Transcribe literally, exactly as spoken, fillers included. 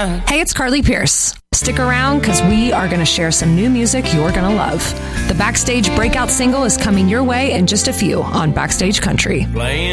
time. Hey, it's Carly Pierce. Stick around because we are going to share some new music you're going to love. The Backstage breakout single is coming your way in just a few on Backstage Country. Playing